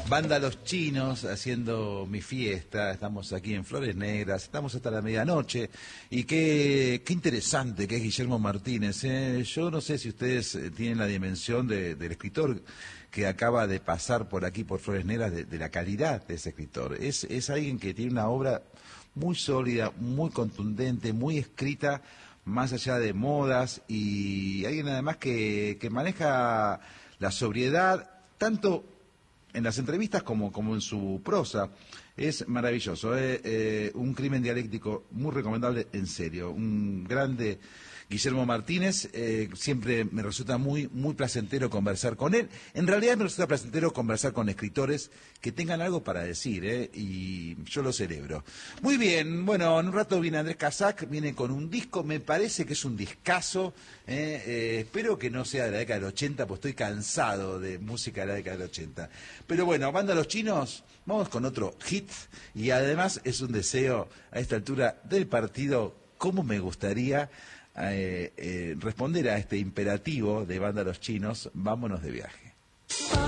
Banda Los Chinos haciendo mi fiesta, estamos aquí en Flores Negras, estamos hasta la medianoche y qué interesante que es Guillermo Martínez. Yo no sé si ustedes tienen la dimensión del escritor que acaba de pasar por aquí, por Flores Negras, de la calidad de ese escritor. Es alguien que tiene una obra muy sólida, muy contundente, muy escrita, más allá de modas, y alguien además que maneja la sobriedad, tanto en las entrevistas como en su prosa. Es maravilloso, un crimen dialéctico muy recomendable, en serio, un grande Guillermo Martínez. Siempre me resulta muy placentero conversar con él. En realidad me resulta placentero conversar con escritores que tengan algo para decir, y yo lo celebro. Muy bien, bueno, en un rato viene Andrés Casac, viene con un disco, me parece que es un discazo, espero que no sea de la década del 80, pues estoy cansado de música de la década del 80. Pero bueno, Banda Los Chinos, vamos con otro hit, y además es un deseo a esta altura del partido, cómo me gustaría responder a este imperativo de Banda Los Chinos, vámonos de viaje.